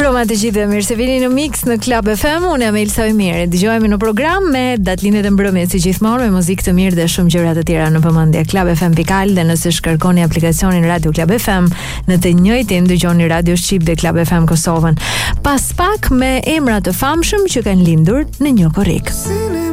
Mbrëma të gjithëve, mirë se vini në Mix në Club FM. Unë jam Elsa Ymiri. Dëgjohemi në program me datëlindjet e mbrëmjes si gjithmonë, me muzikë të mirë dhe shumë gjëra të tjera në vëmendje. Club FM.al dhe nëse shkarkoni aplikacionin Radio Club FM, në të njëjtin dëgjoni Radio Shqip dhe Club FM Kosovën. Pas pak me emra të famshëm që kanë lindur në një korrik.